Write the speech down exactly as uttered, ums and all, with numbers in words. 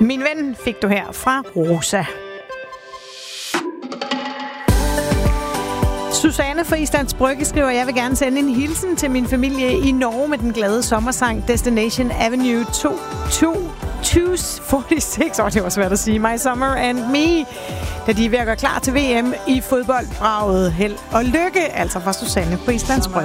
Min ven fik du her fra Rosa. Susanne fra Islands Brygge skriver, jeg vil gerne sende en hilsen til min familie i Norge med den glade sommersang Destination Avenue to to to fyrre-seks. Åh, det var svært at sige. My Summer and Me. Da de er ved at gøre klar til V M i fodbold. Braget held og lykke. Altså fra Susanne på Islands Brygge.